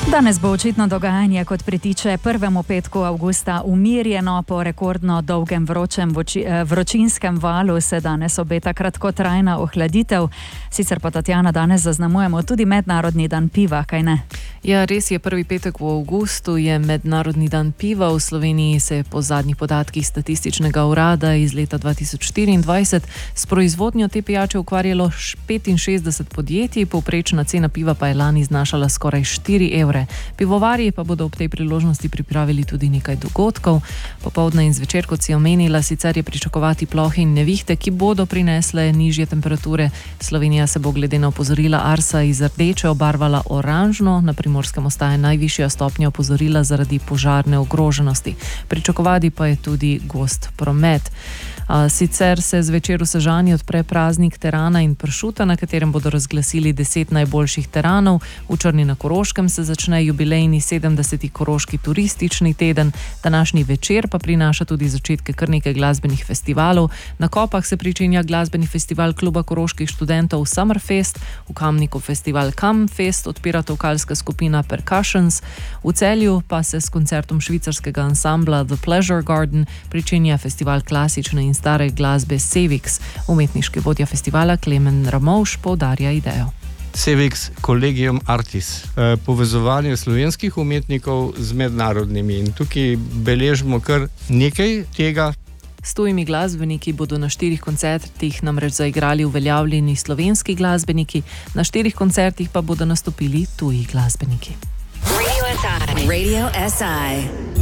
Danes bo očitno dogajanje, kot pritiče prvemu petku avgusta, umirjeno. Po rekordno dolgem vročinskem valu se danes obeta kratkotrajna ohladitev. Sicer pa, Tatjana, danes zaznamujemo tudi Mednarodni dan piva, kaj ne? Ja, res je, prvi petek v avgustu je Mednarodni dan piva. V Sloveniji se je po zadnjih podatkih Statističnega urada iz leta 2024 s proizvodnjo te pijače ukvarjalo 65 podjetij, povprečna cena piva pa je lani znašala skoraj 4 evre. Pivovarji pa bodo ob tej priložnosti pripravili tudi nekaj dogodkov. Popoldne in zvečer, kot si omenila, sicer je pričakovati plohe in nevihte, ki bodo prinesle nižje temperature. Slovenija se bo glede na opozorila Arsa iz rdeče obarvala oranžno, na Primorskem ostaja najvišja stopnja opozorila zaradi požarne ogroženosti. Pričakovati pa je tudi gost promet. Sicer se zvečer v Sežani odpre praznik terana in pršuta, na katerem bodo razglasili 10 najboljših teranov. V Črni na Koroškem se začne jubilejni 70. Koroški turistični teden. Današnji večer pa prinaša tudi začetke kar nekaj glasbenih festivalov. Na Kopah se pričenja glasbeni festival Kluba koroških študentov Summerfest, v Kamniku festival Kamfest, odpira vokalska skupina Percussions, v Celju pa se s koncertom švicarskega ansambla The Pleasure Garden pričenja festival klasične in stare glasbe Sevix. Umetniški vodja festivala Klemen Ramovš poudarja idejo. Sevix Collegium Artis, povezovanje slovenskih umetnikov z mednarodnimi, in tukaj beležimo kar nekaj tega. S tujimi glasbeniki bodo na 4 koncertih namreč zaigrali uveljavljeni slovenski glasbeniki, na 4 koncertih pa bodo nastopili tuji glasbeniki. Radio SI.